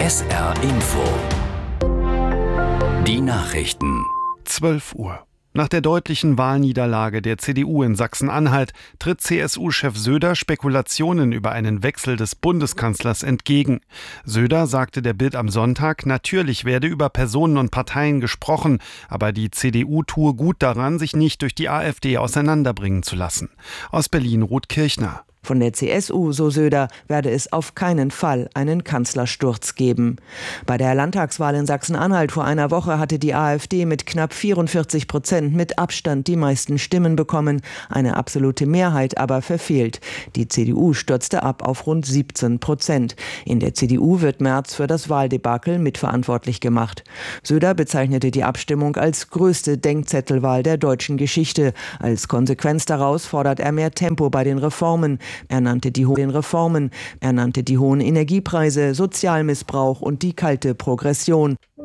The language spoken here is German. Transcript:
SR Info. Die Nachrichten. 12 Uhr. Nach der deutlichen Wahlniederlage der CDU in Sachsen-Anhalt tritt CSU-Chef Söder Spekulationen über einen Wechsel des Bundeskanzlers entgegen. Söder sagte der Bild am Sonntag, natürlich werde über Personen und Parteien gesprochen, aber die CDU tue gut daran, sich nicht durch die AfD auseinanderbringen zu lassen. Aus Berlin Ruth Kirchner. Von der CSU, so Söder, werde es auf keinen Fall einen Kanzlersturz geben. Bei der Landtagswahl in Sachsen-Anhalt vor einer Woche hatte die AfD mit knapp 44% mit Abstand die meisten Stimmen bekommen, eine absolute Mehrheit aber verfehlt. Die CDU stürzte ab auf rund 17%. In der CDU wird Merz für das Wahldebakel mitverantwortlich gemacht. Söder bezeichnete die Abstimmung als größte Denkzettelwahl der deutschen Geschichte. Als Konsequenz daraus fordert er mehr Tempo bei den Reformen. Er nannte die hohen Energiepreise, Sozialmissbrauch und die kalte Progression.